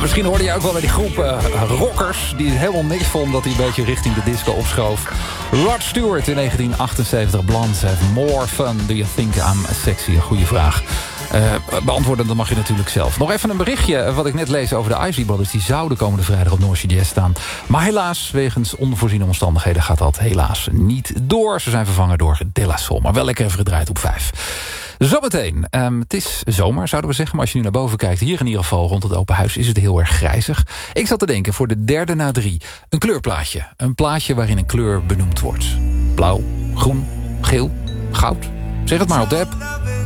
Misschien hoorde je ook wel bij die groep rockers... die het helemaal niks vond dat hij een beetje richting de disco opschoof. Rod Stewart in 1978, Blondes have more fun. Do you think I'm sexy? Een goede vraag. Beantwoorden, dat mag je natuurlijk zelf. Nog even een berichtje wat ik net lees over de Isley Brothers. Die zouden komende vrijdag op Noordzee Jazz staan. Maar helaas, wegens onvoorziene omstandigheden... gaat dat helaas niet door. Ze zijn vervangen door De La Soul. Maar wel lekker even gedraaid op 5. Zometeen. Het is zomer, zouden we zeggen. Maar als je nu naar boven kijkt, hier in ieder geval rond het open huis... is het heel erg grijzig. Ik zat te denken, voor de derde na 3... een kleurplaatje. Een plaatje waarin een kleur benoemd wordt. Blauw, groen, geel, goud. Zeg het maar op de app.